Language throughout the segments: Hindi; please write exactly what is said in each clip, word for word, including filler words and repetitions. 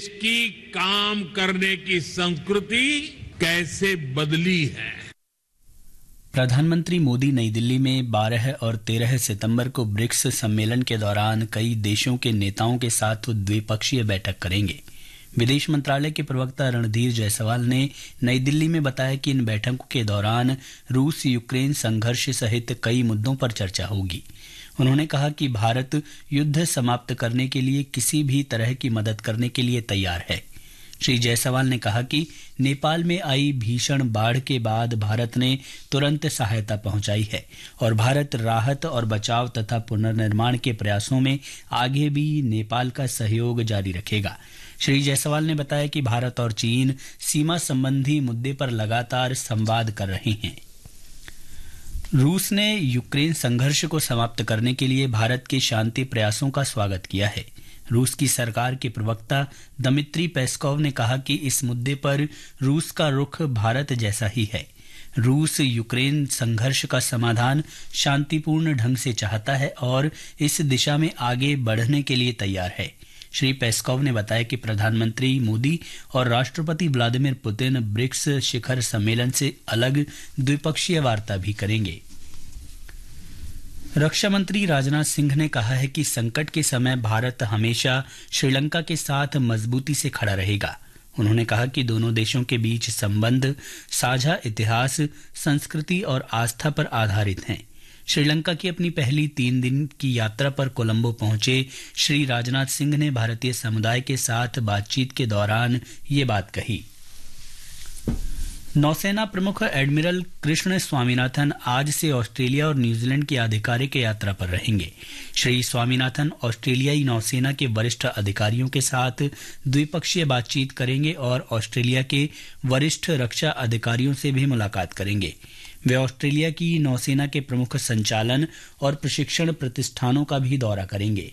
देश की काम करने की संस्कृति कैसे बदली है। प्रधानमंत्री मोदी नई दिल्ली में बारह और तेरह सितंबर को ब्रिक्स सम्मेलन के दौरान कई देशों के नेताओं के साथ द्विपक्षीय बैठक करेंगे। विदेश मंत्रालय के प्रवक्ता रणधीर जायसवाल ने नई दिल्ली में बताया कि इन बैठकों के दौरान रूस यूक्रेन संघर्ष सहित कई मुद्दों पर चर्चा होगी। उन्होंने कहा कि भारत युद्ध समाप्त करने के लिए किसी भी तरह की मदद करने के लिए तैयार है। श्री जायसवाल ने कहा कि नेपाल में आई भीषण बाढ़ के बाद भारत ने तुरंत सहायता पहुंचाई है और भारत राहत और बचाव तथा पुनर्निर्माण के प्रयासों में आगे भी नेपाल का सहयोग जारी रखेगा। श्री जायसवाल ने बताया कि भारत और चीन सीमा संबंधी मुद्दे पर लगातार संवाद कर रहे हैं। रूस ने यूक्रेन संघर्ष को समाप्त करने के लिए भारत के शांति प्रयासों का स्वागत किया है। रूस की सरकार के प्रवक्ता दमित्री पेस्कोव ने कहा कि इस मुद्दे पर रूस का रुख भारत जैसा ही है। रूस यूक्रेन संघर्ष का समाधान शांतिपूर्ण ढंग से चाहता है और इस दिशा में आगे बढ़ने के लिए तैयार है। श्री पेस्कोव ने बताया कि प्रधानमंत्री मोदी और राष्ट्रपति व्लादिमीर पुतिन ब्रिक्स शिखर सम्मेलन से अलग द्विपक्षीय वार्ता भी करेंगे। रक्षा मंत्री राजनाथ सिंह ने कहा है कि संकट के समय भारत हमेशा श्रीलंका के साथ मजबूती से खड़ा रहेगा। उन्होंने कहा कि दोनों देशों के बीच संबंध साझा इतिहास, संस्कृति और आस्था पर आधारित हैं। श्रीलंका की अपनी पहली तीन दिन की यात्रा पर कोलंबो पहुंचे श्री राजनाथ सिंह ने भारतीय समुदाय के साथ बातचीत के दौरान ये बात कही। नौसेना प्रमुख एडमिरल कृष्ण स्वामीनाथन आज से ऑस्ट्रेलिया और न्यूजीलैंड की आधिकारिक यात्रा पर रहेंगे। श्री स्वामीनाथन ऑस्ट्रेलियाई नौसेना के वरिष्ठ अधिकारियों के साथ द्विपक्षीय बातचीत करेंगे और ऑस्ट्रेलिया के वरिष्ठ रक्षा अधिकारियों से भी मुलाकात करेंगे। वे ऑस्ट्रेलिया की नौसेना के प्रमुख संचालन और प्रशिक्षण प्रतिष्ठानों का भी दौरा करेंगे।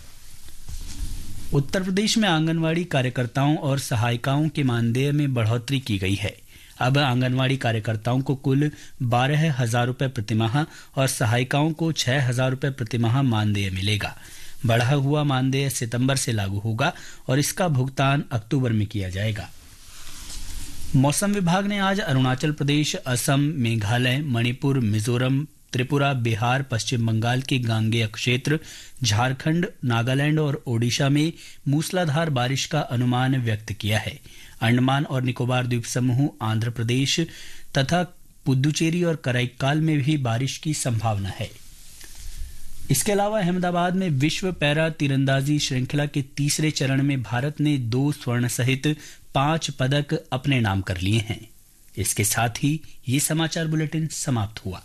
उत्तर प्रदेश में आंगनवाड़ी कार्यकर्ताओं और सहायिकाओं के मानदेय में बढ़ोतरी की गई है। अब आंगनवाड़ी कार्यकर्ताओं को कुल बारह हजार रुपये प्रतिमाह और सहायिकाओं को छह हजार रुपये प्रतिमाह मानदेय मिलेगा। बढ़ा हुआ मानदेय सितंबर से लागू होगा और इसका भुगतान अक्टूबर में किया जाएगा। मौसम विभाग ने आज अरुणाचल प्रदेश, असम, मेघालय, मणिपुर, मिजोरम, त्रिपुरा, बिहार, पश्चिम बंगाल के गांगेय क्षेत्र, झारखंड, नागालैंड और ओडिशा में मूसलाधार बारिश का अनुमान व्यक्त किया है। अंडमान और निकोबार द्वीप समूह, आंध्र प्रदेश तथा पुदुचेरी और कराईकाल में भी बारिश की संभावना है। इसके अलावा अहमदाबाद में विश्व पैरा तीरंदाजी श्रृंखला के तीसरे चरण में भारत ने दो स्वर्ण सहित पांच पदक अपने नाम कर लिए हैं। इसके साथ ही ये समाचार बुलेटिन समाप्त हुआ।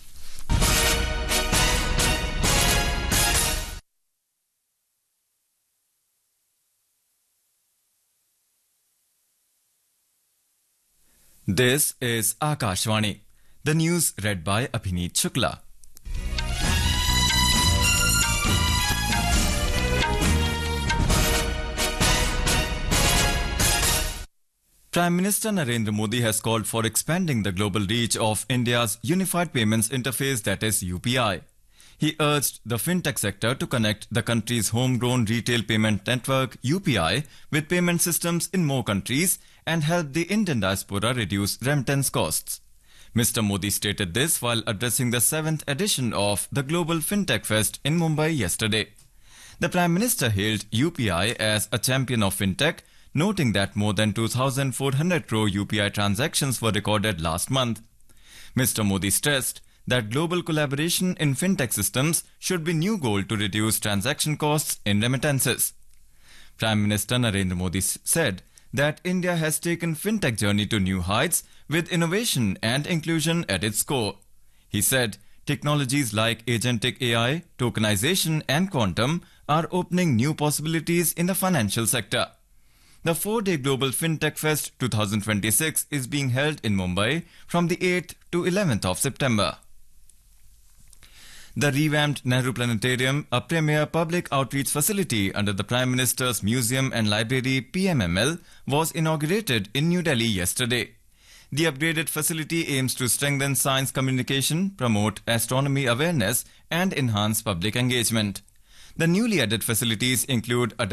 This is Akashvani. The news read by Abhineet Shukla. Prime Minister Narendra Modi has called for expanding the global reach of India's Unified Payments Interface, that is U P I. He urged the fintech sector to connect the country's homegrown retail payment network U P I with payment systems in more countries and help the Indian diaspora reduce remittance costs. Mister Modi stated this while addressing the seventh edition of the Global Fintech Fest in Mumbai yesterday. The Prime Minister hailed U P I as a champion of fintech, noting that more than two thousand four hundred crore U P I transactions were recorded last month. Mister Modi stressed that global collaboration in fintech systems should be new goal to reduce transaction costs in remittances. Prime Minister Narendra Modi said that India has taken fintech journey to new heights with innovation and inclusion at its core. He said technologies like agentic A I, tokenization and quantum are opening new possibilities in the financial sector. The four-day Global Fintech Fest twenty twenty-six is being held in Mumbai from the eighth to eleventh of September. The revamped Nehru Planetarium, a premier public outreach facility under the Prime Minister's Museum and Library P M M L, was inaugurated in New Delhi yesterday. The upgraded facility aims to strengthen science communication, promote astronomy awareness, and enhance public engagement. The newly added facilities include a